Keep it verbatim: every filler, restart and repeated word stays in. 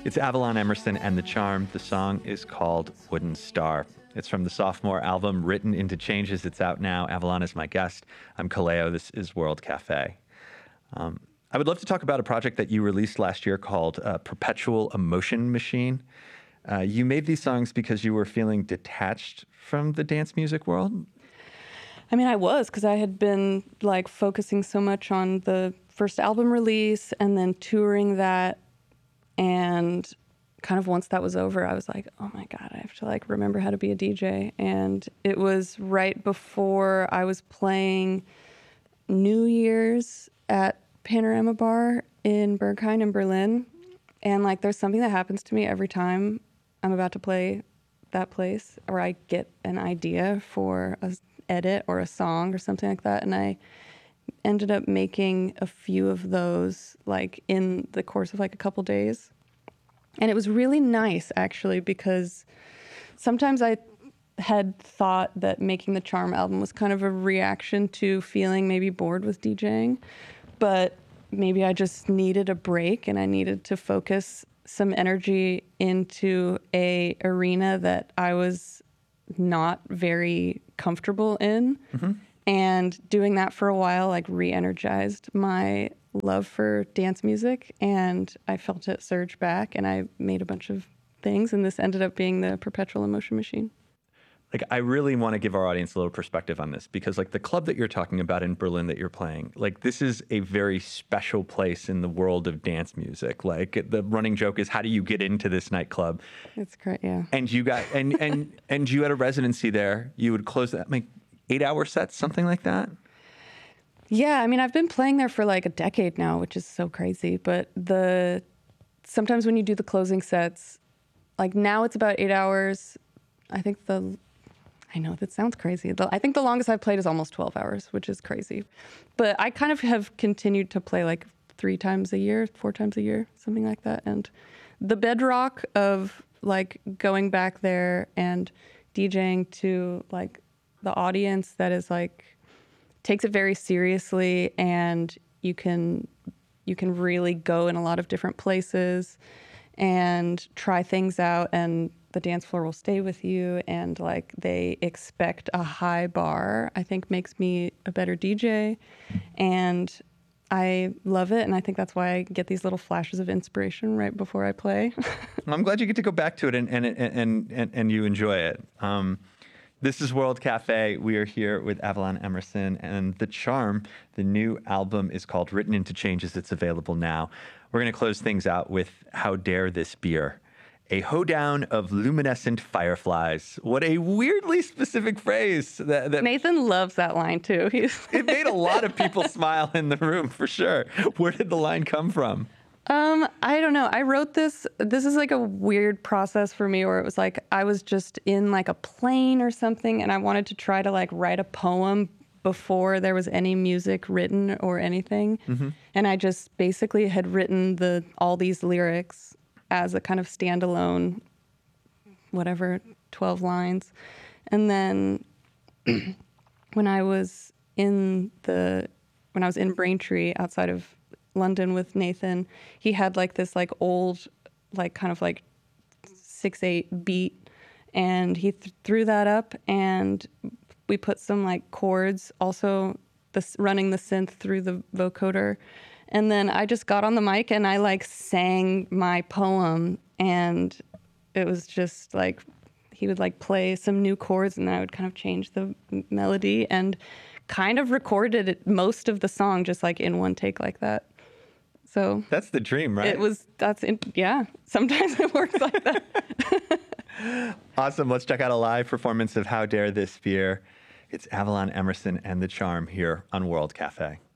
It's Avalon Emerson and The Charm. The song is called Wooden Star. It's from the sophomore album, Written into Changes. It's out now. Avalon is my guest. I'm Kaleo. This is World Cafe. Um, I would love to talk about a project that you released last year called uh, Perpetual Emotion Machine. Uh, you made these songs because you were feeling detached from the dance music world? I mean, I was, because I had been like focusing so much on the first album release and then touring that. And kind of once that was over, I was like, oh my God, I have to like remember how to be a D J. And it was right before I was playing New Year's at Panorama Bar in Berghain in Berlin. And like, there's something that happens to me every time I'm about to play that place, where I get an idea for a edit or a song or something like that. And I ended up making a few of those like in the course of like a couple days. And it was really nice actually, because sometimes I had thought that making the Charm album was kind of a reaction to feeling maybe bored with DJing, but maybe I just needed a break and I needed to focus some energy into a arena that I was not very comfortable in. Mm-hmm. And doing that for a while, like, re-energized my love for dance music. And I felt it surge back, and I made a bunch of things. And this ended up being the Perpetual Emotion Machine. Like, I really want to give our audience a little perspective on this, because like the club that you're talking about in Berlin that you're playing, like this is a very special place in the world of dance music. Like the running joke is, how do you get into this nightclub? It's great, yeah. And you got, and, and, and you had a residency there. You would close that, like eight hour sets, something like that? Yeah, I mean, I've been playing there for like a decade now, which is so crazy. But the, sometimes when you do the closing sets, like now it's about eight hours. I think the, I know that sounds crazy. The, I think the longest I've played is almost twelve hours, which is crazy. But I kind of have continued to play like three times a year, four times a year, something like that. And the bedrock of like going back there and DJing to like the audience that is like, takes it very seriously, and you can, you can really go in a lot of different places and try things out, and the dance floor will stay with you, and like they expect a high bar, I think makes me a better D J. And I love it, and I think that's why I get these little flashes of inspiration right before I play. I'm glad you get to go back to it and and and and, and you enjoy it. Um, this is World Cafe. We are here with Avalon Emerson and The Charm. The new album is called Written into Changes. It's available now. We're going to close things out with How Dare This Beer? A hoedown of luminescent fireflies. What a weirdly specific phrase. That, that Nathan loves that line too. He's it made a lot of people smile in the room, for sure. Where did the line come from? Um, I don't know. I wrote this. This is like a weird process for me, where it was like I was just in like a plane or something, and I wanted to try to like write a poem before there was any music written or anything. Mm-hmm. And I just basically had written the all these lyrics as a kind of standalone, whatever, twelve lines. And then when I was in the, when I was in Braintree outside of London with Nathan, he had like this like old, like kind of like six, eight beat. And he th- threw that up, and we put some like chords, also this running the synth through the vocoder. And then I just got on the mic and I like sang my poem, and it was just like, he would like play some new chords, and then I would kind of change the m- melody and kind of recorded it, most of the song just like in one take like that. So that's the dream, right? It was, that's, in, yeah, sometimes it works like that. Awesome. Let's check out a live performance of How Dare This Beer. It's Avalon Emerson and The Charm here on World Cafe.